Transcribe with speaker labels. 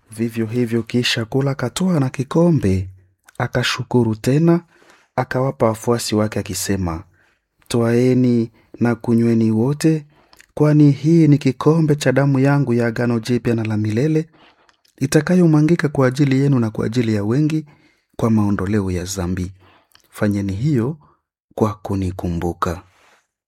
Speaker 1: Vivyo hivyo kisha kula akatwaa na kikombe, akashukuru tena, akawapa wafuasi wake akisema, twaeni na kunyweni wote, kwani hii ni kikombe cha damu yangu ya agano jipya na la milele, itakayomwangika kwa ajili yenu na kwa ajili ya wengi kwa maondoleo ya dhambi. Fanyeni hiyo kwa kunikumbuka.